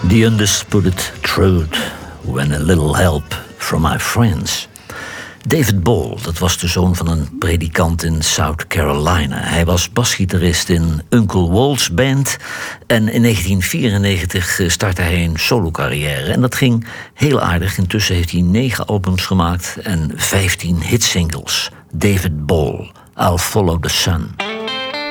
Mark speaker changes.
Speaker 1: The undisputed truth, when a little help from my friends. David Ball, dat was de zoon van een predikant in South Carolina. Hij was basgitarist in Uncle Walt's band. En in 1994 startte hij een solocarrière. En dat ging heel aardig. Intussen heeft hij 9 albums gemaakt en 15 hitsingles. David Ball, I'll Follow the Sun.